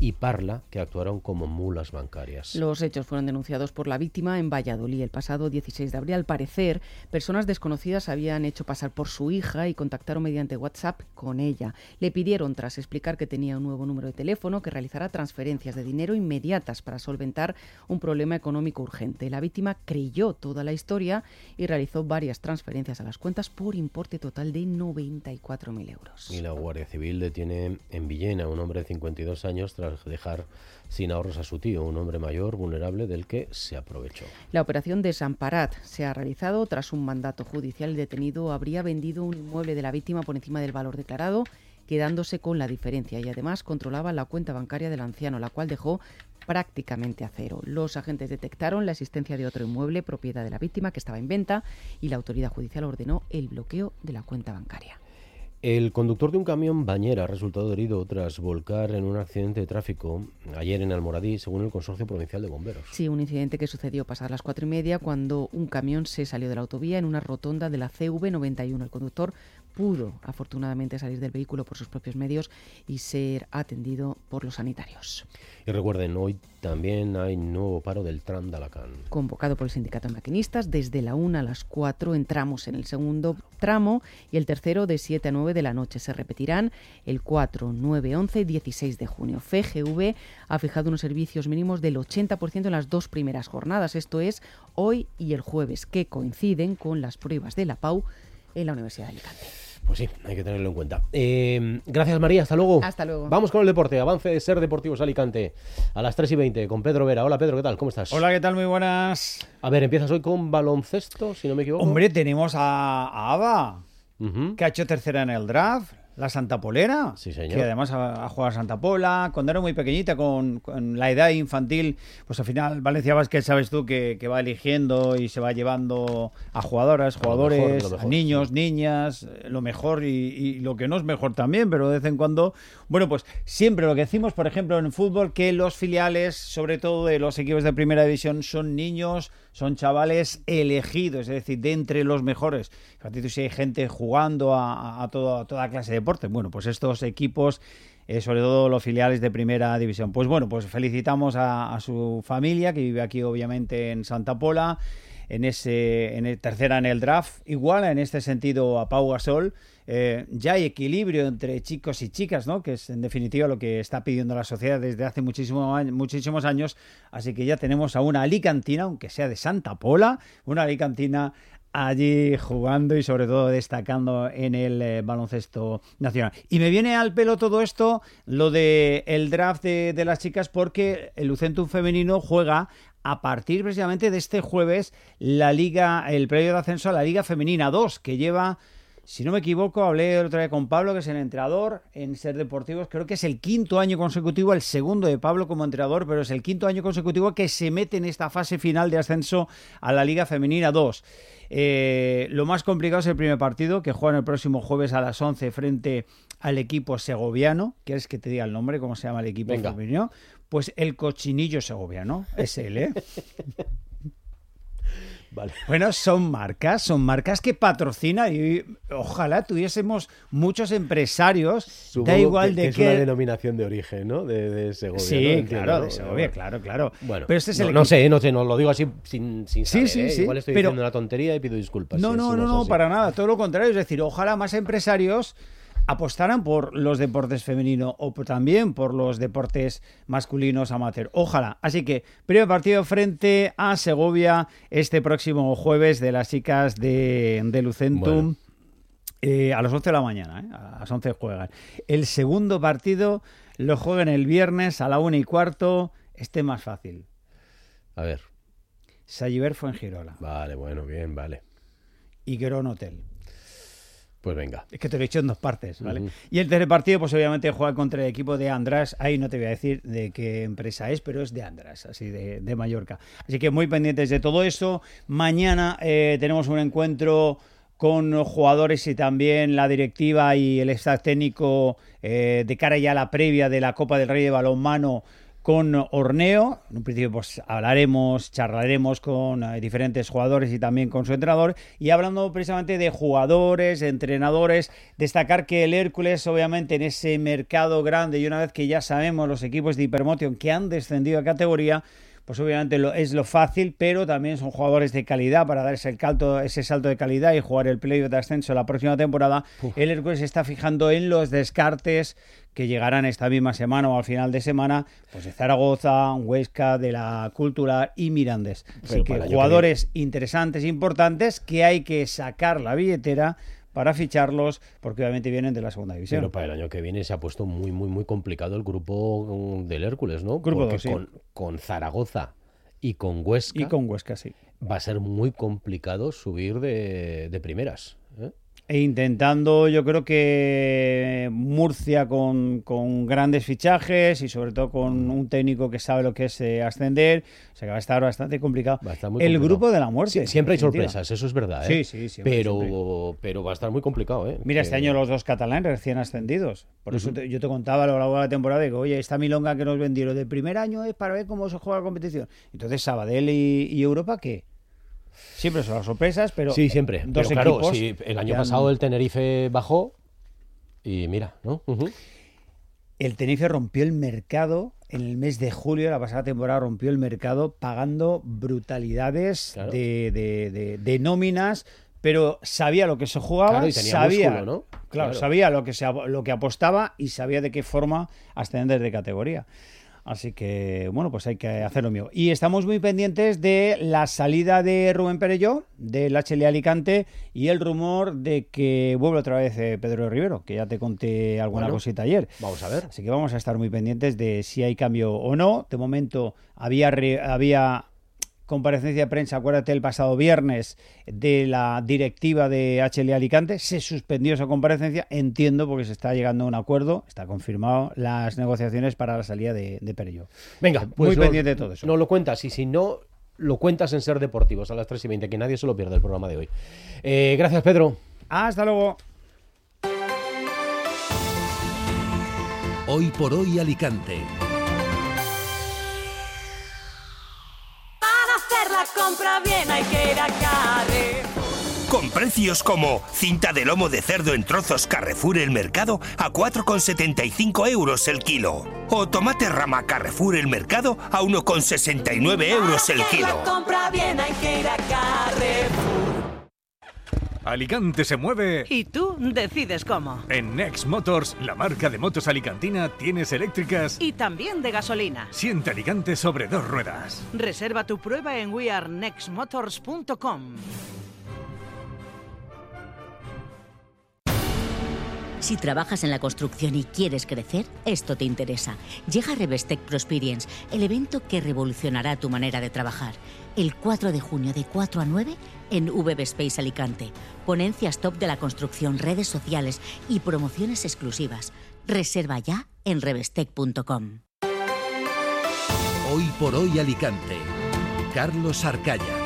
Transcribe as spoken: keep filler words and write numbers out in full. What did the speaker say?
y Parla, que actuaron como mulas bancarias. Los hechos fueron denunciados por la víctima en Valladolid el pasado dieciséis de abril. Al parecer, personas desconocidas habían hecho pasar por su hija y contactaron mediante WhatsApp con ella. Le pidieron, tras explicar que tenía un nuevo número de teléfono, que realizara transferencias de dinero inmediatas para solventar un problema económico urgente. La víctima creyó toda la historia y realizó varias transferencias a las cuentas por importe total de noventa y cuatro mil euros. Y la Guardia Civil detiene en Villena a un hombre de cincuenta y dos años tras dejar sin ahorros a su tío, un hombre mayor, vulnerable, del que se aprovechó. La operación Desamparat se ha realizado tras un mandato judicial. El detenido habría vendido un inmueble de la víctima por encima del valor declarado, quedándose con la diferencia, y además controlaba la cuenta bancaria del anciano, la cual dejó prácticamente a cero. Los agentes detectaron la existencia de otro inmueble propiedad de la víctima que estaba en venta y la autoridad judicial ordenó el bloqueo de la cuenta bancaria. El conductor de un camión bañera ha resultado herido tras volcar en un accidente de tráfico ayer en Almoradí, según el Consorcio Provincial de Bomberos. Sí, un incidente que sucedió pasadas las cuatro y media cuando un camión se salió de la autovía en una rotonda de la C V noventa y uno. El conductor pudo afortunadamente salir del vehículo por sus propios medios y ser atendido por los sanitarios. Y recuerden, hoy también hay nuevo paro del tram de Alacant. Convocado por el sindicato de maquinistas desde la una a las cuatro, entramos en el segundo tramo y el tercero de siete a nueve de la noche. Se repetirán el cuatro, nueve, once y dieciséis de junio. F G V ha fijado unos servicios mínimos del ochenta por ciento en las dos primeras jornadas, esto es, hoy y el jueves, que coinciden con las pruebas de la P A U en la Universidad de Alicante. Pues sí, hay que tenerlo en cuenta. Eh, gracias, María, hasta luego. Hasta luego. Vamos con el deporte, avance de Ser Deportivos Alicante a las tres y veinte con Pedro Vera. Hola, Pedro, ¿qué tal? ¿Cómo estás? Hola, ¿qué tal? Muy buenas. A ver, empiezas hoy con baloncesto, si no me equivoco. Hombre, tenemos a, a Ava, uh-huh. que ha hecho tercera en el draft. La Santa Polera, sí, señor. Que además ha, ha jugado a Santa Pola, cuando era muy pequeñita, con, con la edad infantil, pues al final Valencia Basket, sabes tú, que, que va eligiendo y se va llevando a jugadoras, jugadores, a, mejor, mejor, a niños, sí. niñas, lo mejor y, y lo que no es mejor también, pero de vez en cuando, bueno, pues siempre lo que decimos, por ejemplo, en fútbol, que los filiales, sobre todo de los equipos de primera división, son niños, son chavales elegidos, es decir, de entre los mejores. Fíjate tú si hay gente jugando a, a, todo, a toda clase de deporte. Bueno, pues estos equipos, eh, sobre todo los filiales de primera división. Pues bueno, pues felicitamos a, a su familia, que vive aquí obviamente en Santa Pola, en ese en el, tercera en el draft. Igual en este sentido a Pau Gasol. Eh, ya hay equilibrio entre chicos y chicas, ¿no? Que es en definitiva lo que está pidiendo la sociedad desde hace muchísimo, muchísimos años. Así que ya tenemos a una alicantina, aunque sea de Santa Pola, una alicantina allí jugando y sobre todo destacando en el eh, baloncesto nacional. Y me viene al pelo todo esto, lo de el draft de, de las chicas, porque el Lucentum femenino juega a partir precisamente de este jueves la liga, el periodo de ascenso a la Liga Femenina dos, que lleva, si no me equivoco, hablé el otro día con Pablo, que es el entrenador en Ser Deportivos, creo que es el quinto año consecutivo, el segundo de Pablo como entrenador, pero es el quinto año consecutivo que se mete en esta fase final de ascenso a la Liga Femenina dos. Eh, lo más complicado es el primer partido, que juegan el próximo jueves a las once frente al equipo segoviano. ¿Quieres que te diga el nombre? ¿Cómo se llama el equipo Venga. femenino? Pues el Cochinillo Segoviano, es él, ¿eh? Vale. Bueno, son marcas, son marcas que patrocinan y ojalá tuviésemos muchos empresarios. Supongo da igual que, de que es qué. una denominación de origen, ¿no? De, de Segovia. Sí, ¿no? Entiendo, claro, ¿no? de Segovia, bueno. claro, claro. Bueno, pero este es no, el no equipo... sé, no sé, no lo digo así sin, sin Sí, saber, sí, ¿eh? sí, Igual estoy pero... diciendo una tontería y pido disculpas. No, si, no, si no, es no, así. para nada, todo lo contrario. Es decir, ojalá más empresarios apostaran por los deportes femeninos o por, también por los deportes masculinos amateur. Ojalá. Así que, primer partido frente a Segovia este próximo jueves de las chicas de, de Lucentum. Bueno. Eh, a las once de la mañana, ¿eh? A las once juegan. El segundo partido lo juegan el viernes a la una y cuarto. Este más fácil. A ver. Salliver Fuengirola. Vale, bueno, bien, vale. Y Querón Hotel. Pues venga. Es que te lo he hecho en dos partes, ¿vale? Uh-huh. Y el tercer partido, pues obviamente juega contra el equipo de András. Ahí no te voy a decir de qué empresa es, pero es de András, así de, de Mallorca. Así que muy pendientes de todo eso. Mañana eh, tenemos un encuentro con jugadores y también la directiva y el staff técnico eh, de cara ya a la previa de la Copa del Rey de balonmano con Orneo. En un principio pues hablaremos, charlaremos con eh, diferentes jugadores y también con su entrenador, y hablando precisamente de jugadores, de entrenadores, destacar que el Hércules obviamente en ese mercado grande, y una vez que ya sabemos los equipos de Hypermotion que han descendido a categoría, pues obviamente lo, es lo fácil, pero también son jugadores de calidad para dar ese, calto, ese salto de calidad y jugar el playoff de ascenso la próxima temporada. Uf. El Hércules se está fijando en los descartes que llegarán esta misma semana o al final de semana, pues de Zaragoza, Huesca, de la Cultural y Mirandés. Así que jugadores que interesantes, importantes, que hay que sacar la billetera para ficharlos, porque obviamente vienen de la segunda división. Pero para el año que viene se ha puesto muy, muy, muy complicado el grupo del Hércules, ¿no? Grupo porque dos, sí. con, con Zaragoza y con Huesca... Y con Huesca, sí. Va a ser muy complicado subir de, de primeras, ¿eh? E intentando, yo creo que Murcia con, con grandes fichajes y sobre todo con un técnico que sabe lo que es eh, ascender, o sea que va a estar bastante complicado. Va a estar muy el complicado. Grupo de la muerte. Sí, siempre hay sorpresas, eso es verdad, ¿eh? Sí, sí, siempre, pero, siempre. pero va a estar muy complicado, ¿eh? Mira, que... este año los dos catalanes recién ascendidos. Por uh-huh. eso te, yo te contaba a lo largo de la temporada, digo, oye, esta milonga que nos vendieron del primer año es para ver cómo se juega la competición. Entonces, Sabadell y, y Europa, ¿qué? Siempre son las sorpresas, pero sí, siempre. Dos pero claro, equipos sí, el año pasado han... el Tenerife bajó y mira, ¿no? Uh-huh. El Tenerife rompió el mercado en el mes de julio, la pasada temporada rompió el mercado pagando brutalidades claro. de, de, de, de nóminas, pero sabía lo que se jugaba, claro, y tenía sabía, músculo, ¿no? claro, claro. sabía lo que, se, lo que apostaba y sabía de qué forma ascender de categoría. Así que, bueno, pues hay que hacer lo mío. Y estamos muy pendientes de la salida de Rubén Perelló, del H L Alicante, y el rumor de que vuelve otra vez eh, Pedro Rivero, que ya te conté alguna bueno, cosita ayer. Vamos a ver. Así que vamos a estar muy pendientes de si hay cambio o no. De momento había... Re, había comparecencia de prensa, acuérdate, el pasado viernes de la directiva de H L Alicante, se suspendió esa comparecencia, entiendo porque se está llegando a un acuerdo, está confirmado las negociaciones para la salida de, de Perelló. Venga, muy pues pendiente de todo eso. No lo cuentas, y si no, lo cuentas en Ser Deportivos a las tres y veinte, que nadie se lo pierda el programa de hoy. Eh, gracias, Pedro. Hasta luego. Hoy por hoy Alicante. Compra bien, hay que ir a Carrefour. Con precios como cinta de lomo de cerdo en trozos Carrefour El Mercado a cuatro con setenta y cinco euros el kilo. O tomate rama Carrefour El Mercado a uno con sesenta y nueve euros el kilo. Compra bien, hay que ir a Carrefour. Alicante se mueve. Y tú decides cómo. En Next Motors, la marca de motos alicantina, tienes eléctricas y también de gasolina. Siente Alicante sobre dos ruedas. Reserva tu prueba en we are next motors punto com. Si trabajas en la construcción y quieres crecer, esto te interesa. Llega Revestec Prosperience, el evento que revolucionará tu manera de trabajar. El cuatro de junio de cuatro a nueve en V B Space Alicante. Ponencias top de la construcción, redes sociales y promociones exclusivas. Reserva ya en revestec punto com. Hoy por hoy Alicante. Carlos Arcaya.